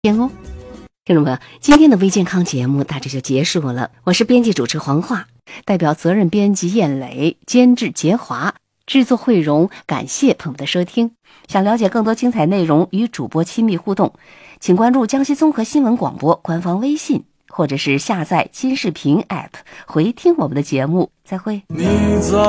哦，听众朋友，今天的微健康节目大致就结束了。我是编辑主持黄华，代表责任编辑燕磊，监制杰华，制作慧荣，感谢朋友们的收听。想了解更多精彩内容与主播亲密互动，请关注江西综合新闻广播官方微信，或者是下载金视频 App 回听我们的节目。再会。